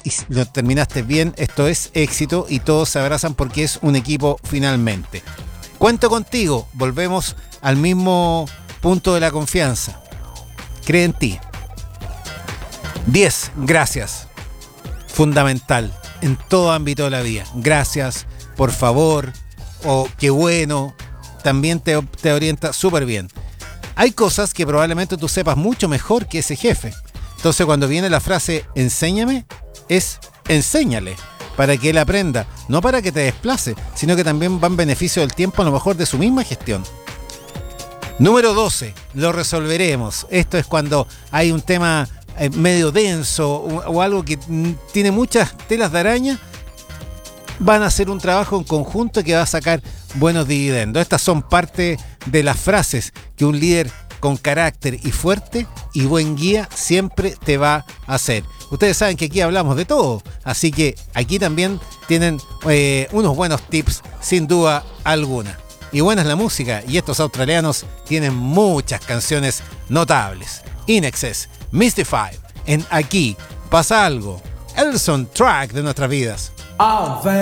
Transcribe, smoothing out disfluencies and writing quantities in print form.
y lo terminaste bien, esto es éxito y todos se abrazan porque es un equipo finalmente. Cuento contigo, volvemos al mismo punto de la confianza. Cree en ti. 10, gracias. Fundamental en todo ámbito de la vida. Gracias, por favor, o qué bueno, también te orienta súper bien. Hay cosas que probablemente tú sepas mucho mejor que ese jefe. Entonces cuando viene la frase enséñame, es enséñale para que él aprenda, no para que te desplace, sino que también va en beneficio del tiempo, a lo mejor de su misma gestión. Número 12, lo resolveremos. Esto es cuando hay un tema medio denso o algo que tiene muchas telas de araña. Van a hacer un trabajo en conjunto que va a sacar buenos dividendos. Estas son parte de las frases que un líder con carácter y fuerte y buen guía siempre te va a hacer. Ustedes saben que aquí hablamos de todo, así que aquí también tienen unos buenos tips sin duda alguna. Y buena es la música, y estos australianos tienen muchas canciones notables. INXS, Mystified, en Aquí pasa algo, el soundtrack de nuestras vidas.